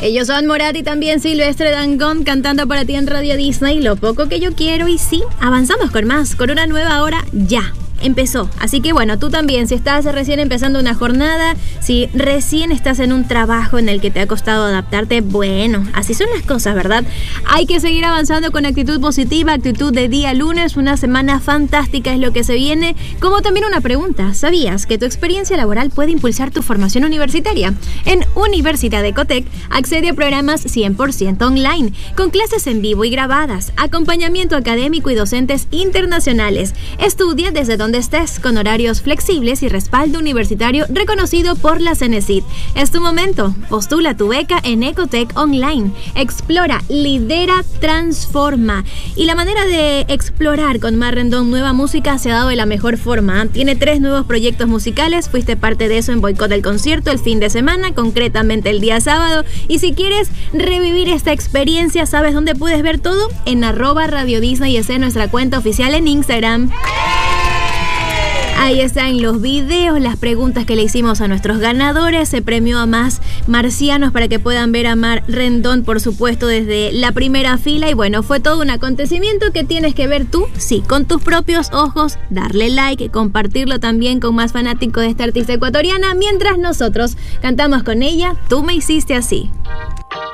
Ellos son Morat y también Silvestre Dangond cantando para ti en Radio Disney, Lo poco que yo quiero. Y sí, avanzamos con más, con una nueva hora ya. Empezó. Así que bueno, tú también, si estás recién empezando una jornada, si recién estás en un trabajo en el que te ha costado adaptarte, bueno, así son las cosas, ¿verdad? Hay que seguir avanzando con actitud positiva, actitud de día lunes, una semana fantástica es lo que se viene. Como también una pregunta, ¿sabías que tu experiencia laboral puede impulsar tu formación universitaria? En Universidad Ecotec accede a programas 100% online, con clases en vivo y grabadas, acompañamiento académico y docentes internacionales. Estudia desde donde estés, con horarios flexibles y respaldo universitario reconocido por la CENESID. Es tu momento. Postula tu beca en Ecotec Online. Explora, lidera, transforma. Y la manera de explorar con Mar Rendón nueva música se ha dado de la mejor forma. Tiene 3 nuevos proyectos musicales. Fuiste parte de eso en Boicot del Concierto el fin de semana, concretamente el día sábado. Y si quieres revivir esta experiencia, ¿sabes dónde puedes ver todo? En @RadioDisneyEC, nuestra cuenta oficial en Instagram. Ahí están los videos, las preguntas que le hicimos a nuestros ganadores. Se premió a más marcianos para que puedan ver a Mar Rendón, por supuesto, desde la primera fila. Y bueno, fue todo un acontecimiento que tienes que ver tú, sí, con tus propios ojos, darle like, compartirlo también con más fanáticos de esta artista ecuatoriana, mientras nosotros cantamos con ella Tú me hiciste así.